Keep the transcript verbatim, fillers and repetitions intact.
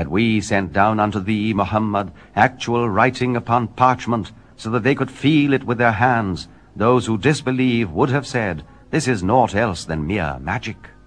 Had we sent down unto thee, Muhammad, actual writing upon parchment, so that they could feel it with their hands, those who disbelieve would have said, This is naught else than mere magic.